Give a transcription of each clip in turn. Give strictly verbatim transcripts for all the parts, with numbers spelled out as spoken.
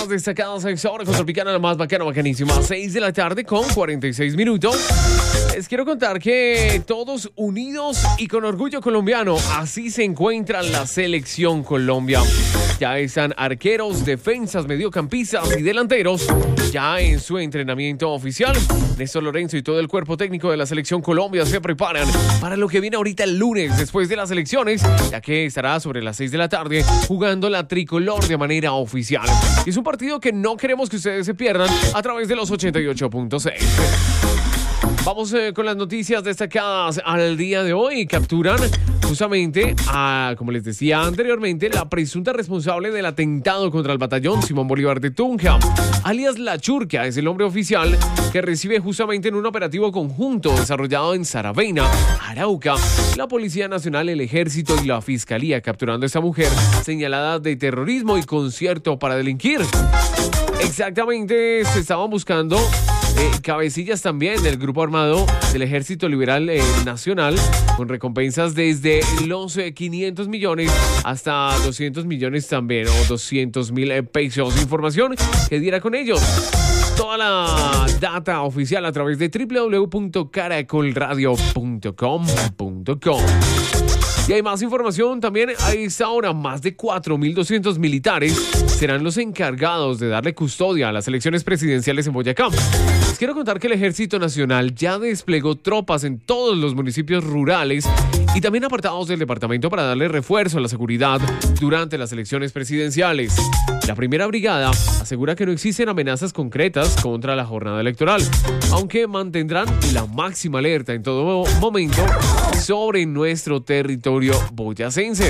más destacadas a esta hora con Tropicana, la más bacana, bacanísima. seis de la tarde con cuarenta y seis minutos. Les quiero contar que todos unidos y con orgullo colombiano, así se encuentra la selección Colombia. Ya están arqueros, defensas, mediocampistas y delanteros ya en su entrenamiento oficial. Néstor Lorenzo y todo el cuerpo técnico de la selección Colombia se preparan para lo que viene ahorita el lunes después de las elecciones, ya que estará sobre las seis de la tarde jugando la tricolor de manera oficial. Y es un partido que no queremos que ustedes se pierdan a través de los ochenta y ocho punto seis. Vamos eh, con las noticias destacadas al día de hoy. Capturan justamente a, como les decía anteriormente, la presunta responsable del atentado contra el batallón Simón Bolívar de Tunja, alias La Churquia, es el nombre oficial que recibe justamente en un operativo conjunto desarrollado en Saravena, Arauca, la Policía Nacional, el Ejército y la Fiscalía, capturando a esta mujer señalada de terrorismo y concierto para delinquir. Exactamente, se estaban buscando Eh, cabecillas también del grupo armado del Ejército Liberal eh, Nacional, con recompensas desde los eh, quinientos millones hasta doscientos millones también, o doscientos mil eh, pesos. Información que diera con ellos. Toda la data oficial a través de doble u doble u doble u punto caracol radio punto com punto co. Y hay más información también. A esta hora, más de cuatro mil doscientos militares serán los encargados de darle custodia a las elecciones presidenciales en Boyacá. Les quiero contar que el Ejército Nacional ya desplegó tropas en todos los municipios rurales y también apartados del departamento para darle refuerzo a la seguridad durante las elecciones presidenciales. La primera brigada asegura que no existen amenazas concretas contra la jornada electoral, aunque mantendrán la máxima alerta en todo momento sobre nuestro territorio boyacense.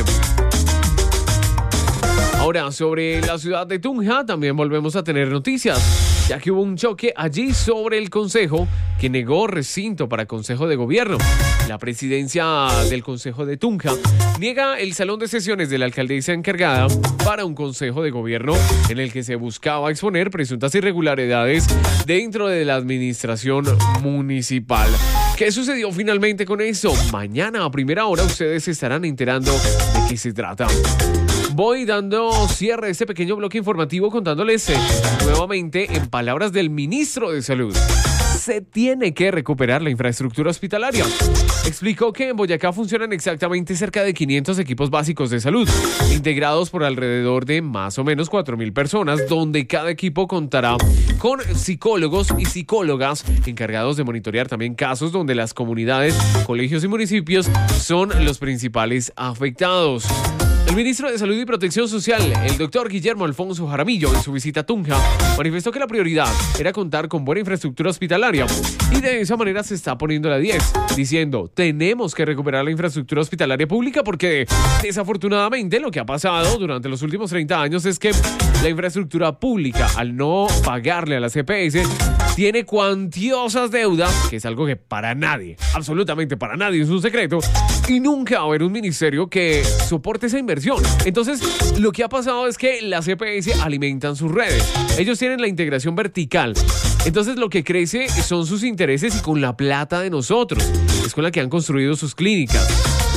Ahora, sobre la ciudad de Tunja también volvemos a tener noticias, ya que hubo un choque allí sobre el consejo que negó recinto para consejo de gobierno. La presidencia del consejo de Tunja niega el salón de sesiones de la alcaldesa encargada para un consejo de gobierno en el que se buscaba exponer presuntas irregularidades dentro de la administración municipal. ¿Qué sucedió finalmente con eso? Mañana a primera hora ustedes se estarán enterando de qué se trata. Voy dando cierre a este pequeño bloque informativo contándoles eh, nuevamente en palabras del ministro de Salud. Se tiene que recuperar la infraestructura hospitalaria. Explicó que en Boyacá funcionan exactamente cerca de quinientos equipos básicos de salud, integrados por alrededor de más o menos cuatro mil personas, donde cada equipo contará con psicólogos y psicólogas encargados de monitorear también casos donde las comunidades, colegios y municipios son los principales afectados. El ministro de Salud y Protección Social, el doctor Guillermo Alfonso Jaramillo, en su visita a Tunja, manifestó que la prioridad era contar con buena infraestructura hospitalaria y de esa manera se está poniendo la diez, diciendo, tenemos que recuperar la infraestructura hospitalaria pública porque desafortunadamente lo que ha pasado durante los últimos treinta años es que la infraestructura pública, al no pagarle a la C P S, tiene cuantiosas deudas, que es algo que para nadie, absolutamente para nadie es un secreto, y nunca va a haber un ministerio que soporte esa inversión. Entonces, lo que ha pasado es que las C P S alimentan sus redes. Ellos tienen la integración vertical. Entonces, lo que crece son sus intereses y con la plata de nosotros. Es con la que han construido sus clínicas.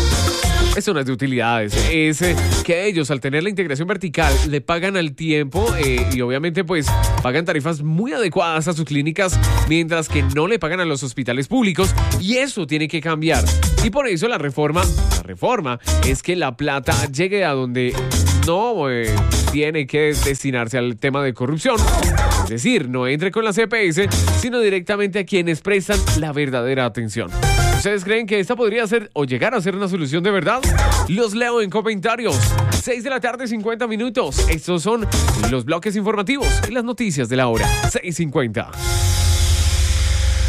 Eso no es de utilidades, es eh, que ellos al tener la integración vertical le pagan al tiempo eh, y obviamente pues pagan tarifas muy adecuadas a sus clínicas, mientras que no le pagan a los hospitales públicos, y eso tiene que cambiar. Y por eso la reforma, la reforma es que la plata llegue a donde no eh, tiene que destinarse al tema de corrupción. Es decir, no entre con la C P S, sino directamente a quienes prestan la verdadera atención. ¿Ustedes creen que esta podría ser o llegar a ser una solución de verdad? Los leo en comentarios. seis de la tarde, cincuenta minutos. Estos son los bloques informativos y las noticias de la hora. seis cincuenta.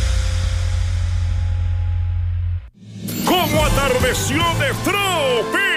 ¿Cómo atardeció de Tropi?